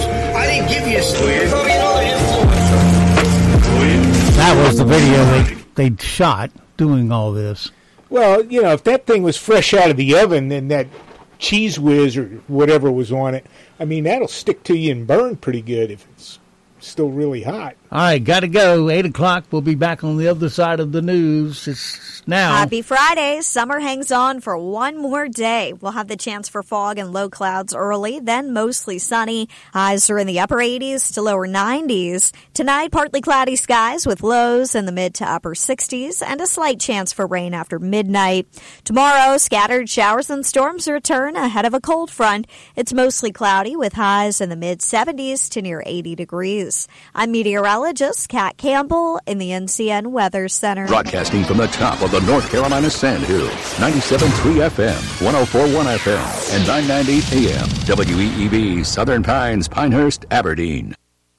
goes, I didn't give you a story. Probably another influencer. That was the video they shot doing all this. Well, if that thing was fresh out of the oven, then that Cheese Whiz or whatever was on it, I mean, that'll stick to you and burn pretty good if it's still really hot. All right, got to go. 8 o'clock. We'll be back on the other side of the news. It's now. Happy Friday. Summer hangs on for one more day. We'll have the chance for fog and low clouds early, then mostly sunny. Highs are in the upper 80s to lower 90s. Tonight, partly cloudy skies with lows in the mid to upper 60s and a slight chance for rain after midnight. Tomorrow, scattered showers and storms return ahead of a cold front. It's mostly cloudy with highs in the mid 70s to near 80 degrees. I'm meteorologist Kat Campbell in the NCN Weather Center. Broadcasting from the top of the North Carolina Sandhills, 97.3 FM, 104.1 FM, and 990 AM, WEEB, Southern Pines, Pinehurst, Aberdeen.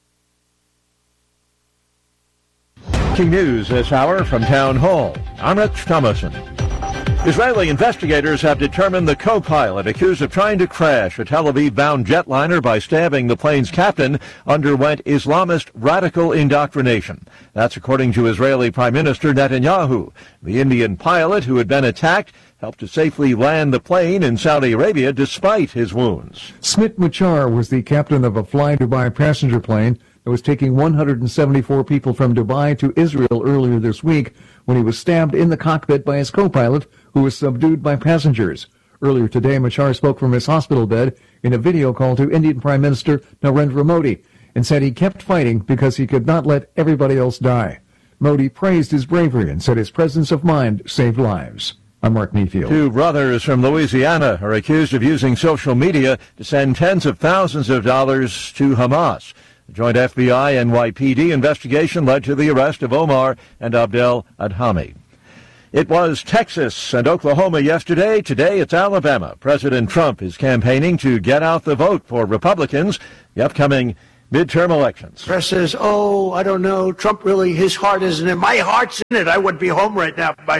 Breaking news this hour from Town Hall. I'm Rich Thomason. Israeli investigators have determined the co-pilot accused of trying to crash a Tel Aviv-bound jetliner by stabbing the plane's captain underwent Islamist radical indoctrination. That's according to Israeli Prime Minister Netanyahu. The Indian pilot who had been attacked helped to safely land the plane in Saudi Arabia despite his wounds. Smit Machar was the captain of a Fly Dubai passenger plane that was taking 174 people from Dubai to Israel earlier this week when he was stabbed in the cockpit by his co-pilot, who was subdued by passengers. Earlier today, Machar spoke from his hospital bed in a video call to Indian Prime Minister Narendra Modi and said he kept fighting because he could not let everybody else die. Modi praised his bravery and said his presence of mind saved lives. I'm Mark Neafield. Two brothers from Louisiana are accused of using social media to send tens of thousands of dollars to Hamas. The joint FBI-NYPD investigation led to the arrest of Omar and Abdel Adhami. It was Texas and Oklahoma yesterday. Today it's Alabama. President Trump is campaigning to get out the vote for Republicans, the upcoming midterm elections. Press says, I don't know. Trump really, his heart isn't in it. My heart's in it. I would be home right now. My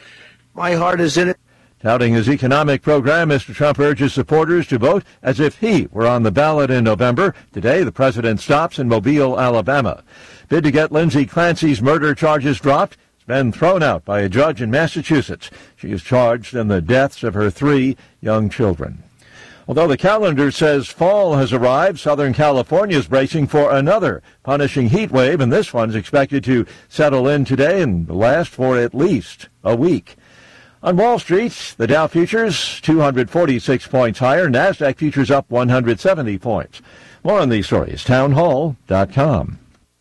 heart is in it. Touting his economic program, Mr. Trump urges supporters to vote as if he were on the ballot in November. Today, the president stops in Mobile, Alabama. Bid to get Lindsay Clancy's murder charges dropped been thrown out by a judge in Massachusetts. She is charged in the deaths of her 3 young children. Although the calendar says fall has arrived, Southern California is bracing for another punishing heat wave, and this one's expected to settle in today and last for at least a week. On Wall Street, the Dow futures 246 points higher, NASDAQ futures up 170 points. More on these stories, townhall.com.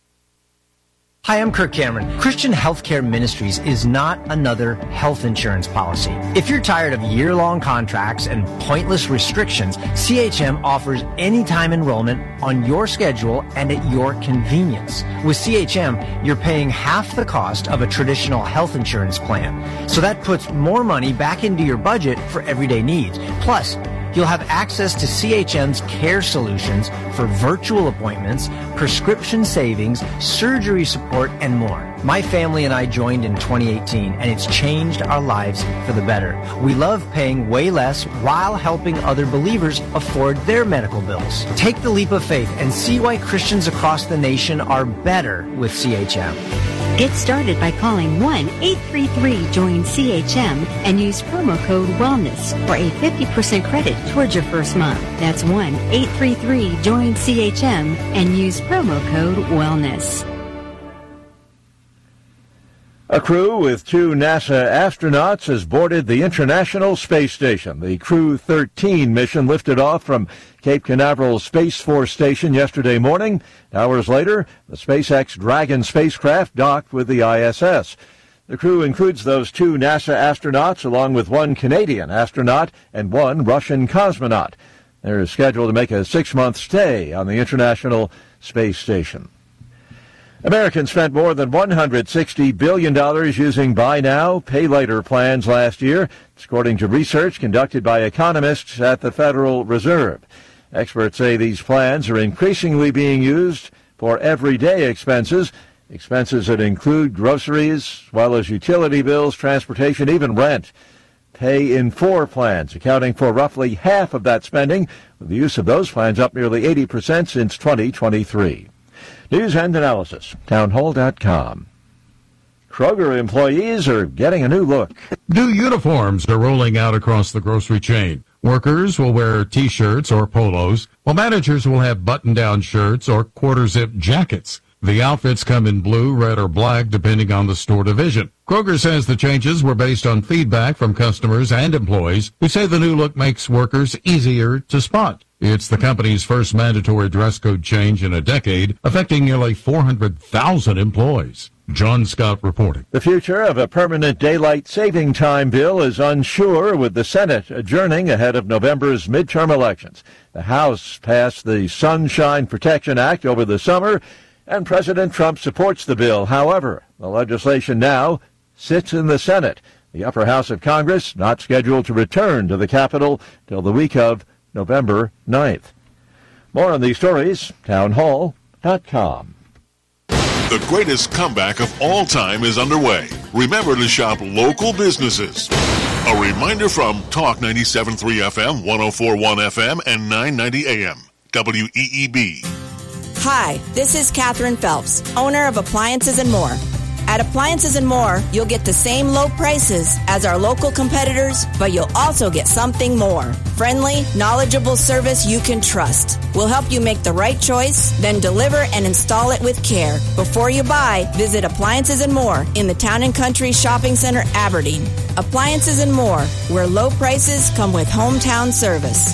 Hi, I'm Kirk Cameron. Christian Healthcare Ministries is not another health insurance policy. If you're tired of year-long contracts and pointless restrictions, CHM offers anytime enrollment on your schedule and at your convenience. With CHM, you're paying half the cost of a traditional health insurance plan. So that puts more money back into your budget for everyday needs. Plus, you'll have access to CHM's care solutions for virtual appointments, prescription savings, surgery support, and more. My family and I joined in 2018, and it's changed our lives for the better. We love paying way less while helping other believers afford their medical bills. Take the leap of faith and see why Christians across the nation are better with CHM. Get started by calling 1-833-JOIN-CHM and use promo code WELLNESS for a 50% credit towards your first month. That's 1-833-JOIN-CHM and use promo code WELLNESS. A crew with 2 NASA astronauts has boarded the International Space Station. The Crew 13 mission lifted off from Cape Canaveral Space Force Station yesterday morning. Hours later, the SpaceX Dragon spacecraft docked with the ISS. The crew includes those 2 NASA astronauts along with 1 Canadian astronaut and 1 Russian cosmonaut. They're scheduled to make a 6-month stay on the International Space Station. Americans spent more than $160 billion using buy now, pay later plans last year, according to research conducted by economists at the Federal Reserve. Experts say these plans are increasingly being used for everyday expenses that include groceries, as well as utility bills, transportation, even rent. Pay in 4 plans, accounting for roughly half of that spending, with the use of those plans up nearly 80% since 2023. News and analysis, townhall.com. Kroger employees are getting a new look. New uniforms are rolling out across the grocery chain. Workers will wear T-shirts or polos, while managers will have button-down shirts or quarter-zip jackets. The outfits come in blue, red, or black, depending on the store division. Kroger says the changes were based on feedback from customers and employees who say the new look makes workers easier to spot. It's the company's first mandatory dress code change in a decade, affecting nearly 400,000 employees. John Scott reporting. The future of a permanent daylight saving time bill is unsure, with the Senate adjourning ahead of November's midterm elections. The House passed the Sunshine Protection Act over the summer, and President Trump supports the bill. However, the legislation now sits in the Senate. The upper house of Congress not scheduled to return to the Capitol till the week of November 9th. More on these stories, townhall.com. The greatest comeback of all time is underway. Remember to shop local businesses. A reminder from Talk 97.3 FM, 104.1 FM, and 990 AM. WEEB. Hi, this is Catherine Phelps, owner of Appliances and More. At Appliances and More, you'll get the same low prices as our local competitors, but you'll also get something more. Friendly, knowledgeable service you can trust. We'll help you make the right choice, then deliver and install it with care. Before you buy, visit Appliances and More in the Town & Country Shopping Center, Aberdeen. Appliances and More, where low prices come with hometown service.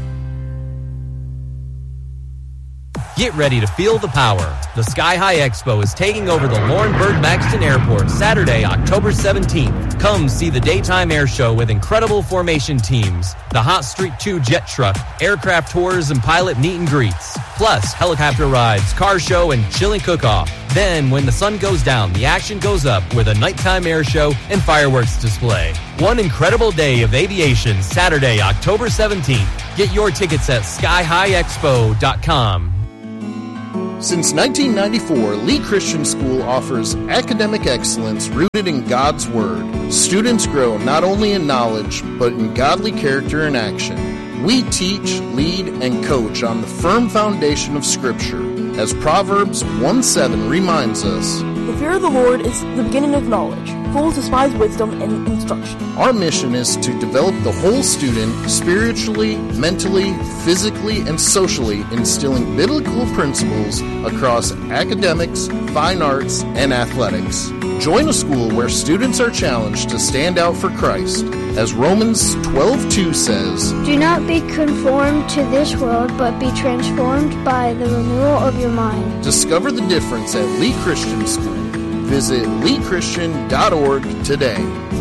Get ready to feel the power. The Sky High Expo is taking over the Laurinburg-Maxton Airport Saturday, October 17th. Come see the daytime air show with incredible formation teams, the Hot Streak 2 jet truck, aircraft tours, and pilot meet and greets. Plus, helicopter rides, car show, and chili cook-off. Then, when the sun goes down, the action goes up with a nighttime air show and fireworks display. One incredible day of aviation, Saturday, October 17th. Get your tickets at skyhighexpo.com. Since 1994, Lee Christian School offers academic excellence rooted in God's Word. Students grow not only in knowledge, but in godly character and action. We teach, lead, and coach on the firm foundation of Scripture, as Proverbs 1:7 reminds us. The fear of the Lord is the beginning of knowledge. Fools despise wisdom and instruction. Our mission is to develop the whole student spiritually, mentally, physically, and socially, instilling biblical principles across academics, fine arts, and athletics. Join a school where students are challenged to stand out for Christ. As Romans 12:2 says, "Do not be conformed to this world, but be transformed by the renewal of your mind." Discover the difference at Lee Christian School. Visit leechristian.org today.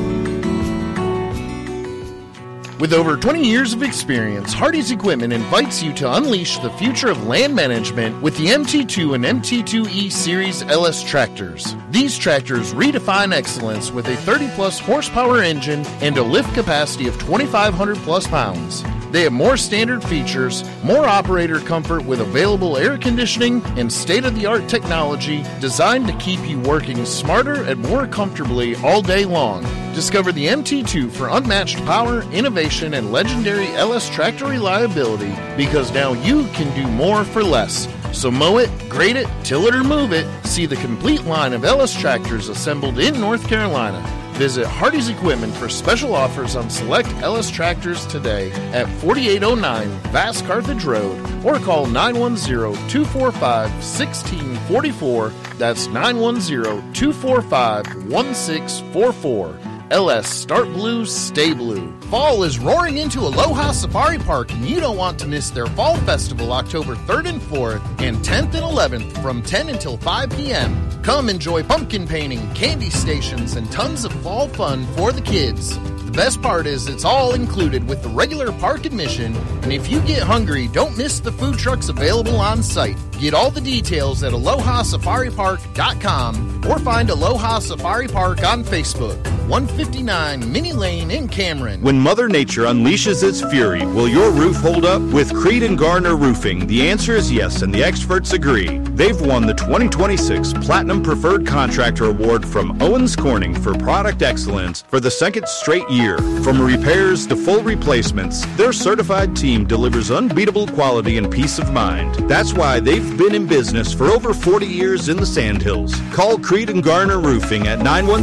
With over 20 years of experience, Hardy's Equipment invites you to unleash the future of land management with the MT2 and MT2E Series LS tractors. These tractors redefine excellence with a 30-plus horsepower engine and a lift capacity of 2,500-plus pounds. They have more standard features, more operator comfort with available air conditioning, and state-of-the-art technology designed to keep you working smarter and more comfortably all day long. Discover the MT2 for unmatched power, innovation, and legendary LS tractor reliability, because now you can do more for less. So mow it, grade it, till it or move it. See the complete line of LS tractors assembled in North Carolina. Visit Hardy's Equipment for special offers on select LS tractors today at 4809 Vass Carthage Road, or call 910-245-1644. That's 910-245-1644. LS, start blue, stay blue. Fall is roaring into Aloha Safari Park, and you don't want to miss their Fall Festival October 3rd and 4th and 10th and 11th from 10 until 5 p.m. Come enjoy pumpkin painting, candy stations, and tons of fall fun for the kids. The best part is it's all included with the regular park admission, and if you get hungry, don't miss the food trucks available on site. Get all the details at AlohaSafariPark.com or find Aloha Safari Park on Facebook. 159 Minnie Lane in Cameron. When Mother Nature unleashes its fury, will your roof hold up? With Creed & Garner Roofing, the answer is yes, and the experts agree. They've won the 2026 Platinum Preferred Contractor Award from Owens Corning for product excellence for the second straight year. From repairs to full replacements, their certified team delivers unbeatable quality and peace of mind. That's why they've been in business for over 40 years in the Sandhills. Call Creed & Garner Roofing at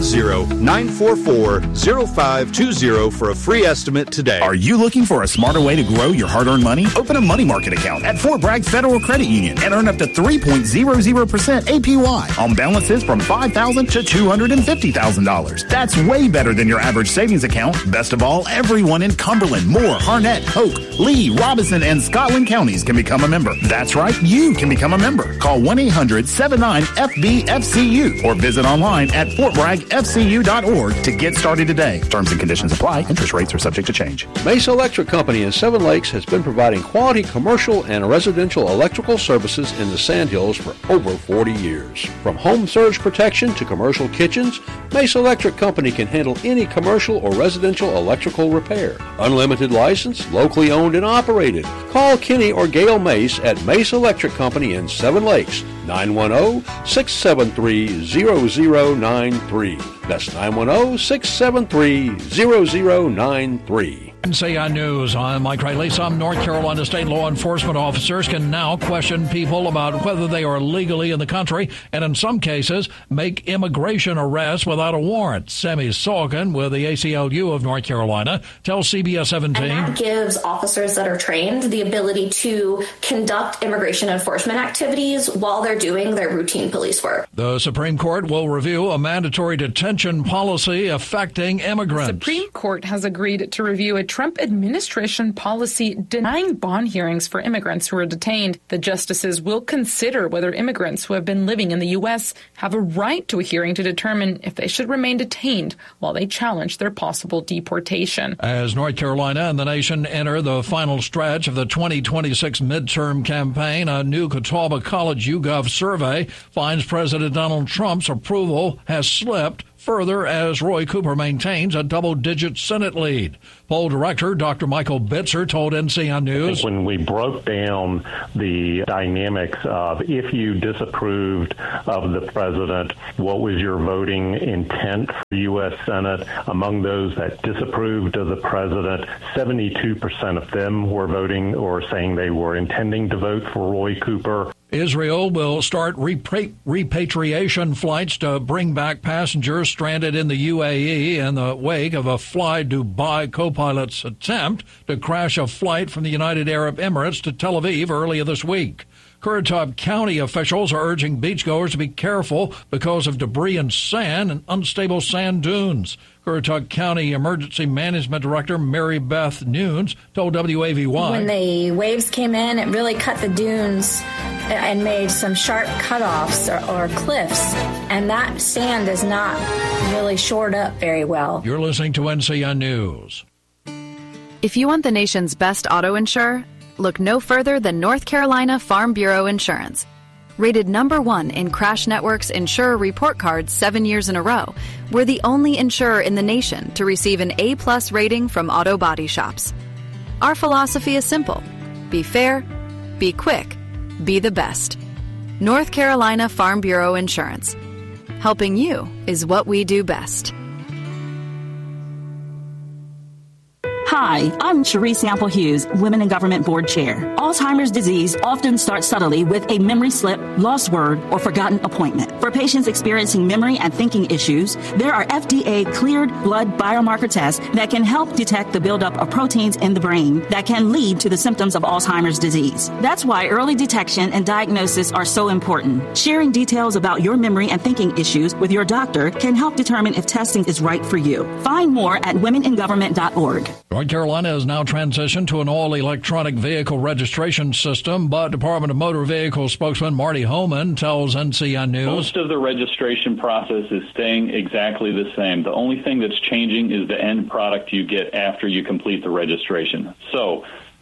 910-944-0520 for a free estimate today. Are you looking for a smarter way to grow your hard-earned money? Open a money market account at Fort Bragg Federal Credit Union and earn up to 3.00% APY on balances from $5,000 to $250,000. That's way better than your average savings account. Best of all, everyone in Cumberland, Moore, Harnett, Hoke, Lee, Robinson, and Scotland counties can become a member. That's right, you can become a member. Call 1-800-79-FB-FCU or visit online at fortbraggfcu.org to get started today. Terms and conditions apply. Interest rates are subject to change. Mesa Electric Company in Seven Lakes has been providing quality commercial and residential electrical services in the Sandhills for over 40 years. From home surge protection to commercial kitchens, Mesa Electric Company can handle any commercial or residential electrical repair. Unlimited license, locally owned and operated. Call Kenny or Gail Mace at Mesa Electric Company in Seven Lakes, 910-673-0093. That's 910-673-0093. NCI News. I'm Mike Riley. Some North Carolina state law enforcement officers can now question people about whether they are legally in the country and in some cases make immigration arrests without a warrant. Sammy Sorkin with the ACLU of North Carolina tells CBS 17. And that gives officers that are trained the ability to conduct immigration enforcement activities while they're doing their routine police work. The Supreme Court will review a mandatory detention policy affecting immigrants. The Supreme Court has agreed to review a Trump administration policy denying bond hearings for immigrants who are detained. The justices will consider whether immigrants who have been living in the U.S. have a right to a hearing to determine if they should remain detained while they challenge their possible deportation. As North Carolina and the nation enter the final stretch of the 2026 midterm campaign, a new Catawba College YouGov survey finds President Donald Trump's approval has slipped further as Roy Cooper maintains a double-digit Senate lead. Poll director Dr. Michael Bitzer told NCI News. When we broke down the dynamics of if you disapproved of the president, what was your voting intent for the U.S. Senate? Among those that disapproved of the president, 72% of them were voting or saying they were intending to vote for Roy Cooper. Israel will start repatriation flights to bring back passengers stranded in the UAE in the wake of a Fly Dubai co-pilot's attempt to crash a flight from the United Arab Emirates to Tel Aviv earlier this week. Currituck County officials are urging beachgoers to be careful because of debris and sand and unstable sand dunes. Currituck County Emergency Management Director Mary Beth Nunes told WAVY. When the waves came in, it really cut the dunes and made some sharp cutoffs or cliffs, and that sand is not really shored up very well. You're listening to NCI News. If you want the nation's best auto insurer, look no further than North Carolina Farm Bureau Insurance. Rated #1 in Crash Network's Insurer Report Card 7 years in a row, we're the only insurer in the nation to receive an A+ rating from auto body shops. Our philosophy is simple. Be fair, be quick, be the best. North Carolina Farm Bureau Insurance. Helping you is what we do best. Hi, I'm Cherie Sample Hughes, Women in Government Board Chair. Alzheimer's disease often starts subtly with a memory slip, lost word, or forgotten appointment. For patients experiencing memory and thinking issues, there are FDA-cleared blood biomarker tests that can help detect the buildup of proteins in the brain that can lead to the symptoms of Alzheimer's disease. That's why early detection and diagnosis are so important. Sharing details about your memory and thinking issues with your doctor can help determine if testing is right for you. Find more at womeningovernment.org. North Carolina has now transitioned to an all-electronic vehicle registration system, but Department of Motor Vehicle spokesman Marty Holman tells NCI News. Most of the registration process is staying exactly the same. The only thing that's changing is the end product you get after you complete the registration. So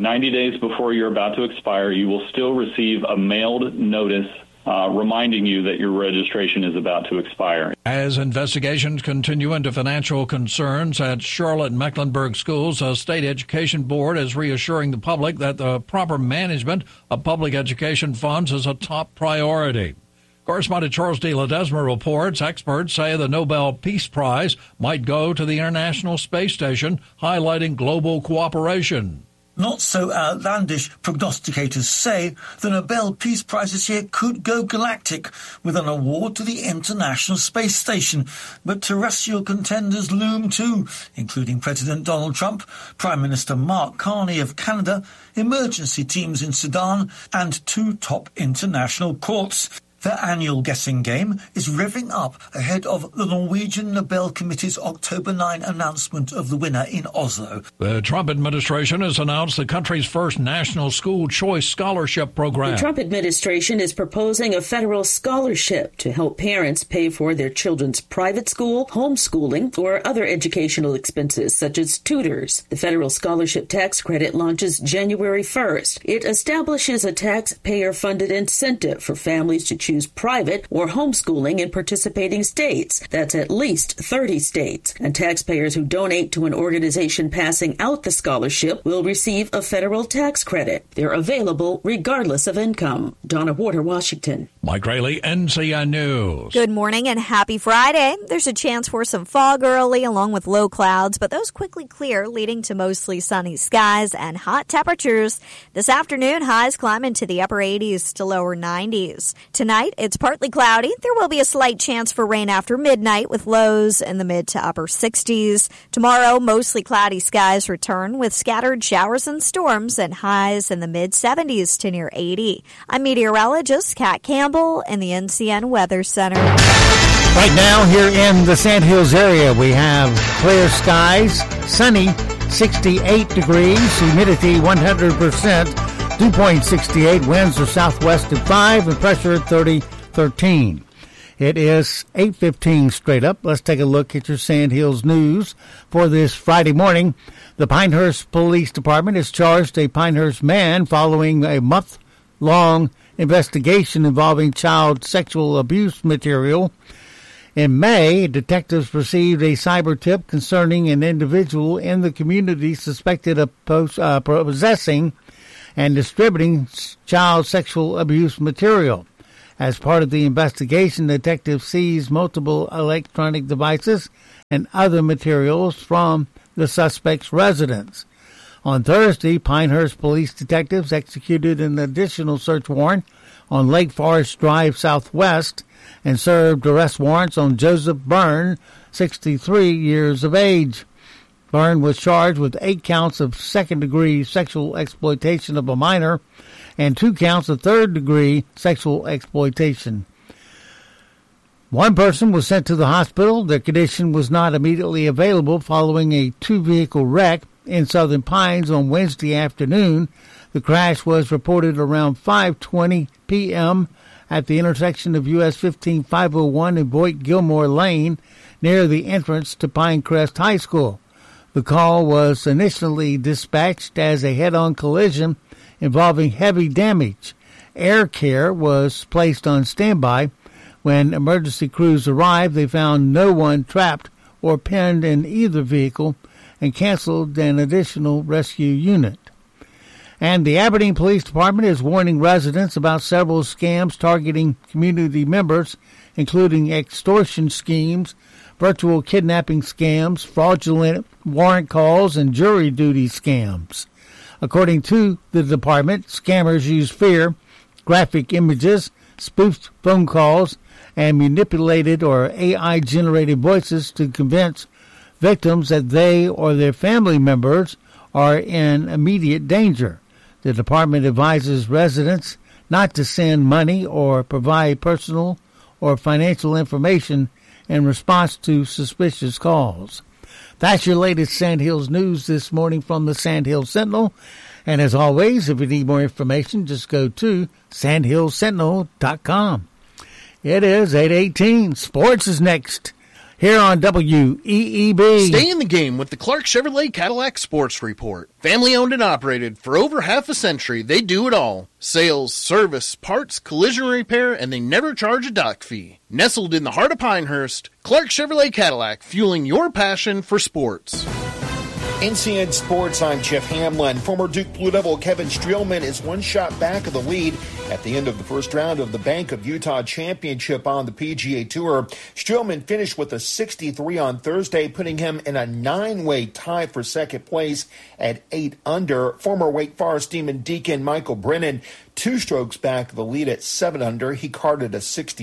90 days before you're about to expire, you will still receive a mailed notice reminding you that your registration is about to expire. As investigations continue into financial concerns at Charlotte Mecklenburg schools, a state education board is reassuring the public that the proper management of public education funds is a top priority. Correspondent Charles D. Ledesma reports experts say the Nobel Peace Prize might go to the International Space Station, highlighting global cooperation. Not so outlandish prognosticators say the Nobel Peace Prize this year could go galactic, with an award to the International Space Station. But terrestrial contenders loom too, including President Donald Trump, Prime Minister Mark Carney of Canada, emergency teams in Sudan, and 2 top international courts. Their annual guessing game is revving up ahead of the Norwegian Nobel Committee's October 9 announcement of the winner in Oslo. The Trump administration has announced the country's first national school choice scholarship program. The Trump administration is proposing a federal scholarship to help parents pay for their children's private school, homeschooling, or other educational expenses, such as tutors. The federal scholarship tax credit launches January 1st. It establishes a taxpayer-funded incentive for families to choose private or homeschooling in participating states. That's at least 30 states. And taxpayers who donate to an organization passing out the scholarship will receive a federal tax credit. They're available regardless of income. Donna Warder, Washington. Mike Rayleigh, NCN News. Good morning and happy Friday. There's a chance for some fog early along with low clouds, but those quickly clear, leading to mostly sunny skies and hot temperatures. This afternoon, highs climb into the upper 80s to lower 90s. Tonight, it's partly cloudy. There will be a slight chance for rain after midnight with lows in the mid to upper 60s. Tomorrow, mostly cloudy skies return with scattered showers and storms and highs in the mid 70s to near 80. I'm meteorologist Kat Campbell in the NCN Weather Center. Right now here in the Sandhills area, we have clear skies, sunny, 68 degrees, humidity 100%. Dew point 68, winds are southwest at 5, and pressure at 13. It is 8:15 straight up. Let's take a look at your Sandhills news for this Friday morning. The Pinehurst Police Department has charged a Pinehurst man following a month-long investigation involving child sexual abuse material. In May, detectives received a cyber tip concerning an individual in the community suspected of possessing and distributing child sexual abuse material. As part of the investigation, detectives seized multiple electronic devices and other materials from the suspect's residence. On Thursday, Pinehurst police detectives executed an additional search warrant on Lake Forest Drive Southwest and served arrest warrants on Joseph Byrne, 63 years of age. Byrne was charged with 8 counts of second-degree sexual exploitation of a minor and 2 counts of third-degree sexual exploitation. One person was sent to the hospital. Their condition was not immediately available following a 2-vehicle wreck in Southern Pines on Wednesday afternoon. The crash was reported around 5:20 p.m. at the intersection of US 15501 and Voigt-Gilmore Lane near the entrance to Pinecrest High School. The call was initially dispatched as a head-on collision involving heavy damage. Air Care was placed on standby. When emergency crews arrived, they found no one trapped or pinned in either vehicle and canceled an additional rescue unit. And the Aberdeen Police Department is warning residents about several scams targeting community members, including extortion schemes, virtual kidnapping scams, fraudulent warrant calls, and jury duty scams. According to the department, scammers use fear, graphic images, spoofed phone calls, and manipulated or AI-generated voices to convince victims that they or their family members are in immediate danger. The department advises residents not to send money or provide personal or financial information in response to suspicious calls. That's your latest Sandhills news this morning from the Sandhills Sentinel. And as always, if you need more information, just go to sandhillssentinel.com. It is 8:18. Sports is next here on WEEB. Stay in the game with the Clark Chevrolet Cadillac Sports Report. Family owned and operated for over half a century, they do it all. Sales, service, parts, collision repair, and they never charge a dock fee. Nestled in the heart of Pinehurst, Clark Chevrolet Cadillac, fueling your passion for sports. NCN Sports, I'm Jeff Hamlin. Former Duke Blue Devil Kevin Streelman is one shot back of the lead at the end of the first round of the Bank of Utah Championship on the PGA Tour. Streelman finished with a 63 on Thursday, putting him in a 9-way tie for second place at 8 under. Former Wake Forest Demon Deacon Michael Brennan 2 strokes back of the lead at 7 under. He carded a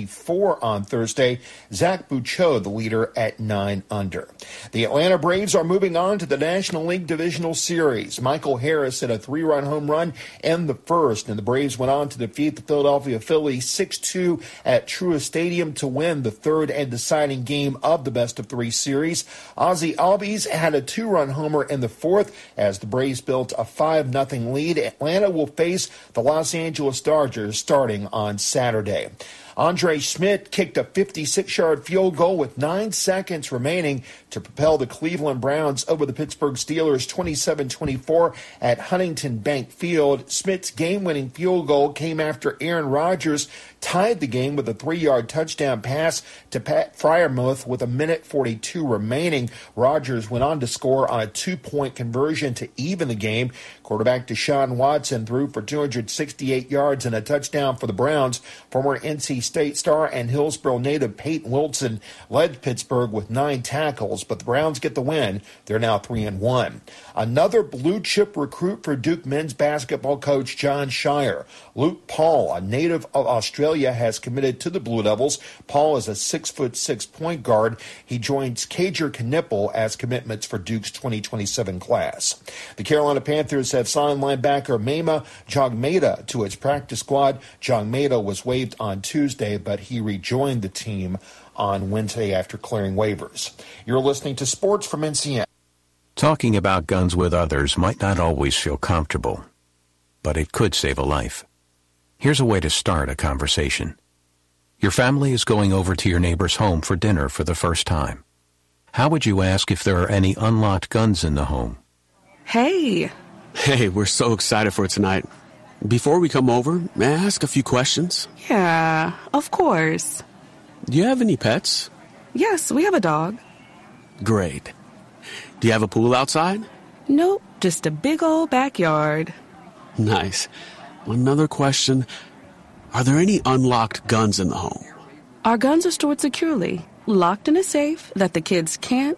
64 on Thursday. Zach Bouchot, the leader, at 9 under. The Atlanta Braves are moving on to the National League Divisional Series. Michael Harris hit a 3-run home run in the first, and the Braves went on to defeat the Philadelphia Phillies 6-2 at Truist Stadium to win the third and deciding game of the best-of-3 series. Ozzie Albies had a 2-run homer in the fourth as the Braves built a 5-0 lead. Atlanta will face the Los Angeles Dodgers starting on Saturday. Andre Schmidt kicked a 56-yard field goal with 9 seconds remaining to propel the Cleveland Browns over the Pittsburgh Steelers 27-24 at Huntington Bank Field. Schmidt's game-winning field goal came after Aaron Rodgers tied the game with a 3-yard touchdown pass to Pat Freiermuth with 1:42 remaining. Rodgers went on to score on a 2-point conversion to even the game. Quarterback Deshaun Watson threw for 268 yards and a touchdown for the Browns. Former NC State star and Hillsborough native Peyton Wilson led Pittsburgh with 9 tackles, but the Browns get the win. They're now 3-1. Another blue-chip recruit for Duke men's basketball coach John Shire. Luke Paul, a native of Australia, has committed to the Blue Devils. Paul is a 6'6" point guard. He joins Cager Knipple as commitments for Duke's 2027 class. The Carolina Panthers have signed linebacker Mema Jogmeda to its practice squad. Jogmeda was waived on Tuesday, but he rejoined the team on Wednesday after clearing waivers. You're listening to Sports from NCN. Talking about guns with others might not always feel comfortable, but it could save a life. Here's a way to start a conversation. Your family is going over to your neighbor's home for dinner for the first time. How would you ask if there are any unlocked guns in the home? Hey, we're so excited for tonight. Before we come over, may I ask a few questions? Yeah, of course. Do you have any pets? Yes, we have a dog. Great. Do you have a pool outside? Nope, just a big old backyard. Nice. Another question. Are there any unlocked guns in the home? Our guns are stored securely, locked in a safe that the kids can't